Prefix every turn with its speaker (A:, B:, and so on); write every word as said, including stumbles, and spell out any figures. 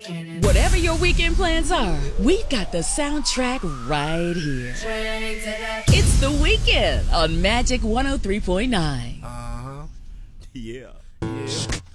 A: Whatever your weekend plans are, we've got the soundtrack right here. It's The Weekend on Magic one oh three point nine.
B: Uh-huh. Yeah. Yeah.